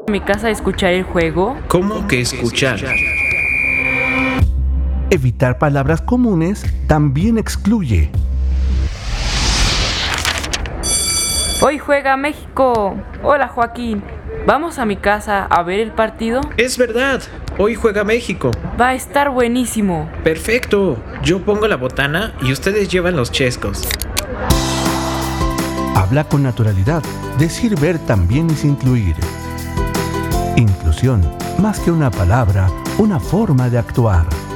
a mi casa a escuchar el juego? ¿Cómo que escuchar? Evitar palabras comunes también excluye. Hoy juega México. Hola Joaquín, ¿vamos a mi casa a ver el partido? Es verdad, hoy juega México. Va a estar buenísimo. Perfecto, yo pongo la botana y ustedes llevan los chescos. Habla con naturalidad. Decir ver también es incluir. Inclusión, más que una palabra, una forma de actuar.